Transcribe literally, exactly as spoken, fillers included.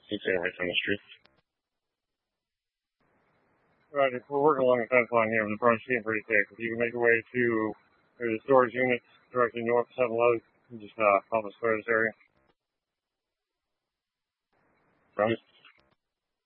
It's in right down the street. Roger, we're working along the fence line here, but the front's getting pretty thick. If you can make your way to the storage units directly north of seven eleven, just uh, help us clear this area. Promise.